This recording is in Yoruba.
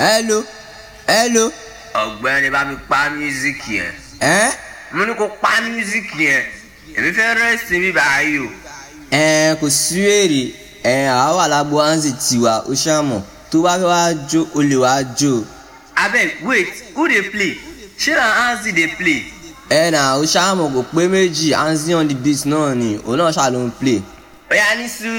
Hello. Ọ̀gbẹ́ni bá mi pa music yẹn. Mo ní kó pa music yẹn. Èmi fẹ́ rest mi báyìí o. Kò sí wèrè. Àwa wà lágbo Anzi tiwa ó ṣàmọ̀. Tó bá fẹ́ wá jó o lè wá jó. Abeg wait, who dey play? Ṣé na Anzi dey play? Ó ṣàmọ̀ kò pé méjì Anzi on the beat náà ni òun náà ṣá ló ń play. Oya ní sùúrù.